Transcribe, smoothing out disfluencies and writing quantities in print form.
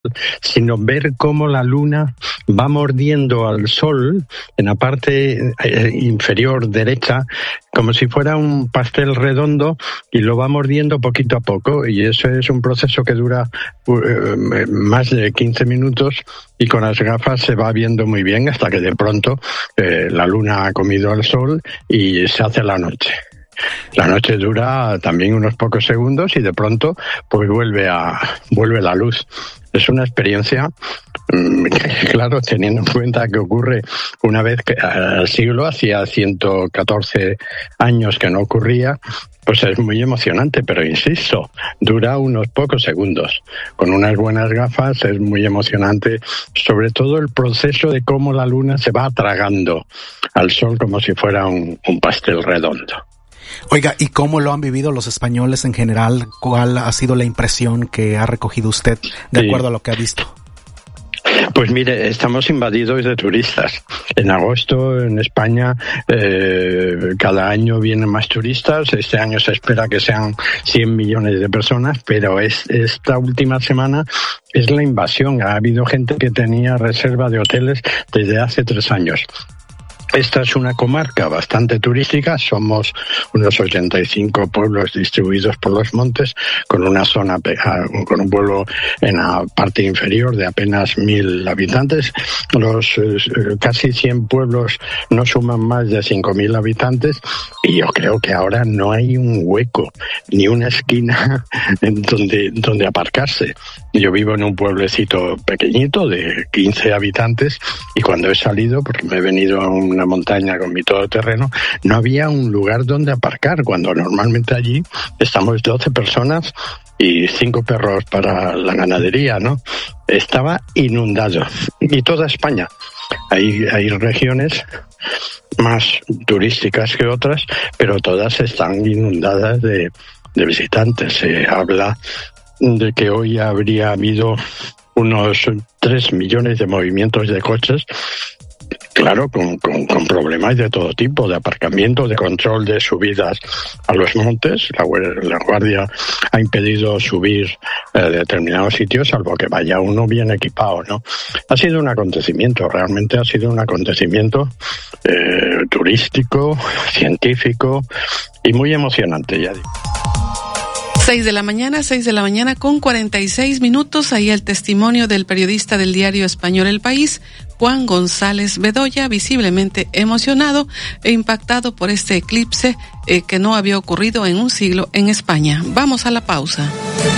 sino ver cómo la luna va mordiendo al sol en la parte inferior derecha, como si fuera un pastel redondo, y lo va mordiendo poquito a poco, y eso es un proceso que dura más de 15 minutos, y con las gafas se va viendo muy bien hasta que de pronto la luna ha comido al sol y se hace la noche. La noche dura también unos pocos segundos y de pronto pues vuelve la luz. Es una experiencia, claro, teniendo en cuenta que ocurre una vez al siglo, hacía 114 años que no ocurría, pues es muy emocionante, pero insisto, dura unos pocos segundos. Con unas buenas gafas es muy emocionante, sobre todo el proceso de cómo la luna se va tragando al sol como si fuera un pastel redondo. Oiga, ¿y cómo lo han vivido los españoles en general? ¿Cuál ha sido la impresión que ha recogido usted de acuerdo a lo que ha visto? Pues mire, estamos invadidos de turistas. En agosto en España cada año vienen más turistas. Este año se espera que sean 100 millones de personas, pero esta última semana es la invasión. Ha habido gente que tenía reserva de hoteles desde hace 3 años. Esta es una comarca bastante turística, somos unos 85 pueblos distribuidos por los montes, con una zona, con un pueblo en la parte inferior de apenas 1.000 habitantes. Los casi 100 pueblos no suman más de 5.000 habitantes, y yo creo que ahora no hay un hueco, ni una esquina en donde aparcarse. Yo vivo en un pueblecito pequeñito de 15 habitantes, y cuando he salido, porque me he venido a una montaña con mi todoterreno, no había un lugar donde aparcar, cuando normalmente allí estamos 12 personas y 5 perros para la ganadería, ¿no? Estaba inundado. Y toda España. Hay regiones más turísticas que otras, pero todas están inundadas de visitantes. Se habla de que hoy habría habido unos 3 millones de movimientos de coches, claro, con problemas de todo tipo, de aparcamiento, de control de subidas a los montes. La Guardia ha impedido subir determinados sitios, salvo que vaya uno bien equipado, ¿no? Ha sido un acontecimiento, realmente ha sido un acontecimiento turístico, científico y muy emocionante, ya digo. 6 de la mañana con 46 minutos. Ahí el testimonio del periodista del diario español El País, Juan González Bedoya, visiblemente emocionado e impactado por este eclipse que no había ocurrido en un siglo en España. Vamos a la pausa.